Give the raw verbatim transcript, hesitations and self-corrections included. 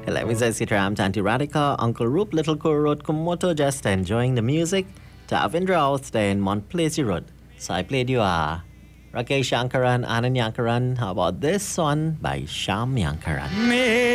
Let me say Sitaram, Tanti Radhika, Uncle Roop, Little Kurot, Kumoto, just enjoying the music. Tavindra Outstay in Mont Placey Road. So I played you uh, Rakesh Yankaran, Anand Yankaran. How about this one by Sham Yankaran?